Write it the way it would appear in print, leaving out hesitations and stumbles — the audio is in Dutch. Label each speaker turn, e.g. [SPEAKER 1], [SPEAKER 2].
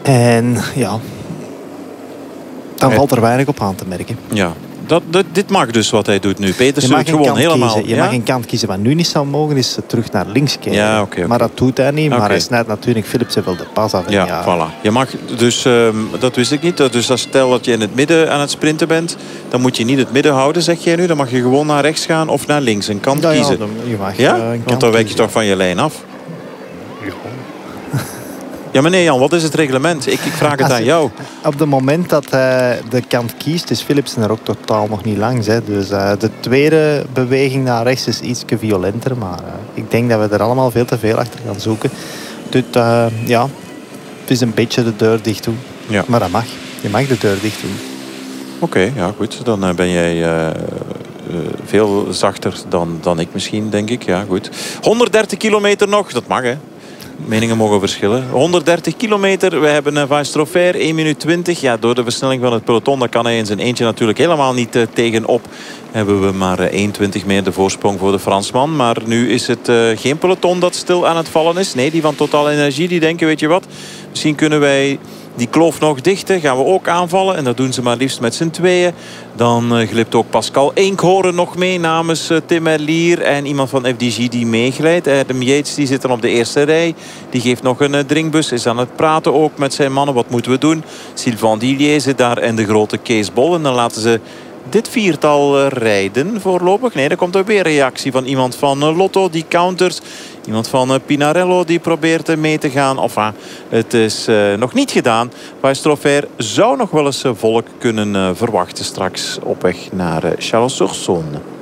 [SPEAKER 1] En ja, dan valt er weinig op aan te merken.
[SPEAKER 2] Ja. Dit mag dus wat hij doet nu. Peter stuurt gewoon helemaal.
[SPEAKER 1] Je mag een kant kiezen. Wat nu niet zou mogen is terug naar links kijken.
[SPEAKER 2] Ja, okay.
[SPEAKER 1] Maar dat doet hij niet. Maar hij snijdt natuurlijk Philipsen wel de pas af.
[SPEAKER 2] Ja, voilà. Je mag dus, dat wist ik niet. Dus stel dat je in het midden aan het sprinten bent. Dan moet je niet het midden houden, zeg jij nu. Dan mag je gewoon naar rechts gaan of naar links. Een kant kiezen.
[SPEAKER 1] Je mag
[SPEAKER 2] want dan wijk je toch van je lijn af. Ja, meneer Jan, wat is het reglement? Ik vraag het aan jou.
[SPEAKER 1] Op het moment dat hij de kant kiest, is Philipsen er ook totaal nog niet langs. Hè. Dus de tweede beweging naar rechts is iets violenter. Maar ik denk dat we er allemaal veel te veel achter gaan zoeken. Dus ja, het is een beetje de deur dicht doen. Ja. Maar dat mag. Je mag de deur dicht doen.
[SPEAKER 2] Oké, ja goed. Dan ben jij veel zachter dan ik misschien, denk ik. Ja, goed. 130 kilometer nog, dat mag hè. Meningen mogen verschillen. 130 kilometer. We hebben Weistroffer 1 minuut 20. Ja, door de versnelling van het peloton. Daar kan hij in zijn eentje natuurlijk helemaal niet tegenop. Hebben we maar 1,20 meer de voorsprong voor de Fransman. Maar nu is het geen peloton dat stil aan het vallen is. Nee, die van Total Energie die denken, weet je wat. Misschien kunnen wij die kloof nog dichten. Gaan we ook aanvallen. En dat doen ze maar liefst met z'n tweeën. Dan glipt ook Pascal Eenkhoorn nog mee namens Tim Merlier. En iemand van FDG die meeglijdt. Adam Yates die zit dan op de eerste rij. Die geeft nog een drinkbus. Is aan het praten ook met zijn mannen. Wat moeten we doen? Sylvain Dillier zit daar en de grote Kees Bol. En dan laten ze dit viertal rijden voorlopig. Nee, er komt ook weer reactie van iemand van Lotto. Die counters. Iemand van Pinarello die probeert mee te gaan. Enfin, het is nog niet gedaan. Weistroffer zou nog wel eens volk kunnen verwachten straks op weg naar Chalon-sur-Saône.